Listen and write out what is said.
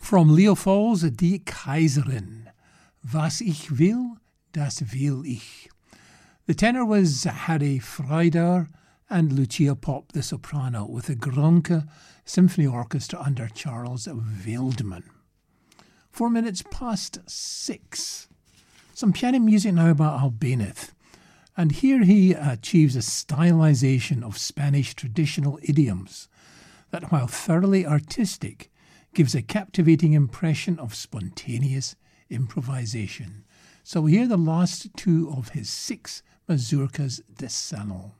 From Leopold's Die Kaiserin. Was ich will, das will ich. The tenor was Harry Freuder and Lucia Popp, the soprano, with the Gronke Symphony Orchestra under Charles Wildman. 4 minutes past 6. Some piano music now by Albéniz. And here he achieves a stylization of Spanish traditional idioms that, while thoroughly artistic, gives a captivating impression of spontaneous improvisation. So we hear the last two of his 6 mazurkas de salon.